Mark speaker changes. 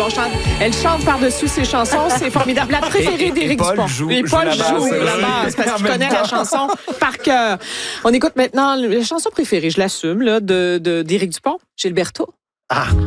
Speaker 1: Elle chante par-dessus ses chansons. C'est formidable. La préférée d'Éric Dupont.
Speaker 2: Et Paul joue
Speaker 1: la basse parce que je connais la chanson par cœur. On écoute maintenant la chanson préférée, je l'assume, là, d'Éric Dupont, Gilberto.
Speaker 2: Ah!